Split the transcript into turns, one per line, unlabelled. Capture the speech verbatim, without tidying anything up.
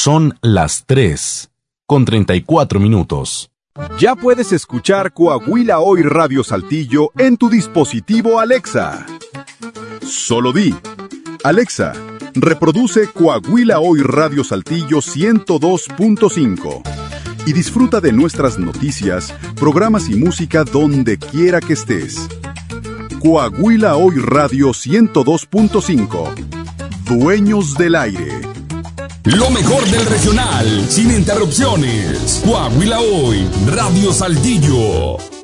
Son las tres, con treinta y cuatro minutos.
Ya puedes escuchar Coahuila Hoy Radio Saltillo en tu dispositivo Alexa. Solo di: Alexa, reproduce Coahuila Hoy Radio Saltillo ciento dos punto cinco y disfruta de nuestras noticias, programas y música donde quiera que estés. Coahuila Hoy Radio ciento dos punto cinco. Dueños del aire.
Lo mejor del regional, sin interrupciones. Coahuila Hoy, Radio Saltillo.